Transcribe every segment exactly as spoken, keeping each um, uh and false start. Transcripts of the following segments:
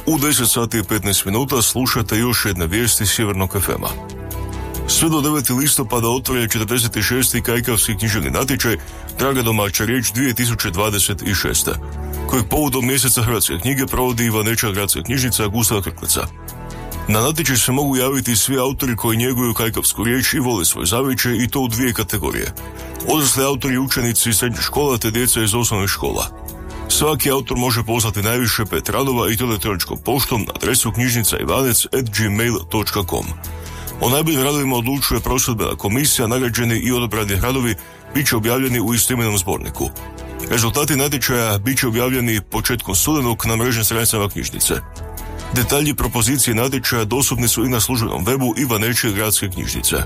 U deset sati i petnaest minuta slušate još jedne vijesti Sjevernog ef ema. Sve do devetog listopada otvoren četrdeset šesti kajkavski književni natječaj Draga domaća riječ dvije tisuće dvadeset šeste. kojeg povodom mjeseca hrvatske knjige provodi Ivanečka gradska knjižnica Gustav Krkleca. Na natječaj se mogu javiti svi autori koji njeguju kajkavsku riječ i vole svoje zavičaj, i to u dvije kategorije. Odrasli autori i učenici srednjih škola te djeca iz osnovnih škola. Svaki autor može poslati najviše pet radova i to elektroničkom poštom na adresu knjižnica ivanec at gmail dot com. O najboljim radovima odlučuje prosudbena komisija, nagrađeni i odabrani radovi bit će objavljeni u istoimenom zborniku. Rezultati natječaja bit će objavljeni početkom studenog na mrežnim stranicama knjižnice. Detalji propozicije natječaja dostupni su i na službenom webu Ivanečke gradske knjižnice.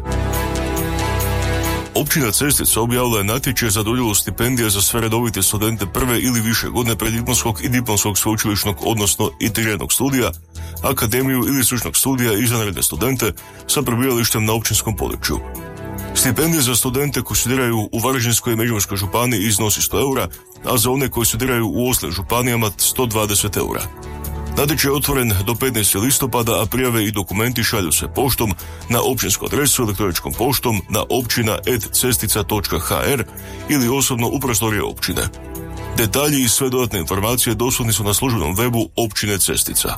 Općina Cestica objavila je natječaj za dodjelu stipendija za sve redovite studente prve ili više godine preddiplomskog i diplomskog sveučilišnog, odnosno integrirnog studija, akademiju ili stručnog studija i izvanredne studente sa prebivalištem na općinskom području. Stipendije za studente koji studiraju u Varaždinskoj i Međimurskoj županiji iznosi sto eura, a za one koji studiraju u ostalim županijama sto dvadeset eura. Natječaj je otvoren do petnaestog listopada, a prijave i dokumenti šalju se poštom na općinsku adresu, elektroničkom poštom na općina at cestica dot h r ili osobno u prostorije općine. Detalji i sve dodatne informacije dostupni su na službenom webu općine Cestica.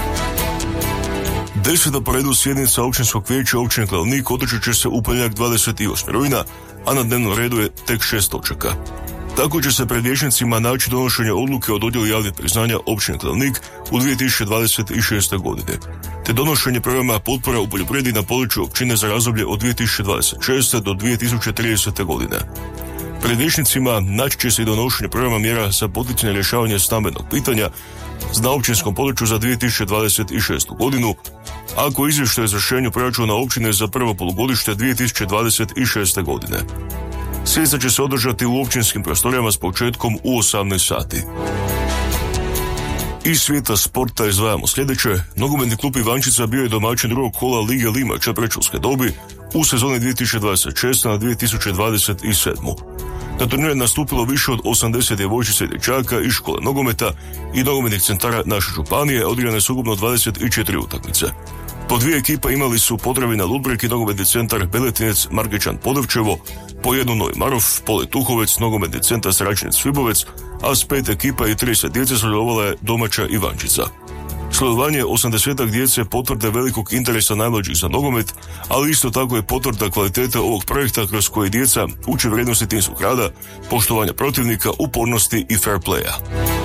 Deseta po redu sjednica općinskog vijeća općine Klenovnik održat će se u ponedjeljak dvadeset osmog rujna, a na dnevnom redu je tek šest točaka. Tako će se pred vijećnicima naći donošenje odluke o dodjeli javnih priznanja općine Klenovnik u dvije tisuće dvadeset šeste. godine, te donošenje programa potpora u poljoprivredi na području općine za razdoblje od dvije tisuće dvadeset šeste. do dvije tisuće tridesete. godine. Pred vijećnicima naći će se i donošenje programa mjera za poticanje rješavanja stambenog pitanja na općinskom području za dvije tisuće dvadeset šestu. godinu, ako izvještaj o izvršenju proračuna općine za prvo polugodište dvije tisuće dvadeset šeste. godine. Sjednica će se održati u općinskim prostorijama s početkom u osamnaest sati. Iz svijeta sporta izdvajamo sljedeće. Nogometni klub Ivančica bio je domaćin drugog kola Lige limača predškolske dobi u sezoni dvije tisuće dvadeset šeste. na dvije tisuće dvadeset sedmu. Na turniru je nastupilo više od osamdeset djevojčica i dječaka iz škole nogometa i nogometnih centara naše županije, odigrane su ukupno dvadeset četiri utakmice. Po dvije ekipa imali su Podravina Ludbreg i nogometni centar Beletinec Margećan Podevčevo, po jednu Novi Marof, Pole Tuhovec, nogometni centar Sračinec Svibovec, a s pet ekipa i trideset djece sudjelovala je domaća Ivančica. Sudjelovanje osamdesetak djece potvrde velikog interesa najmlađih za nogomet, ali isto tako je potvrda kvalitete ovog projekta kroz koje djeca uče vrijednosti timskog rada, poštovanja protivnika, upornosti i fair playa.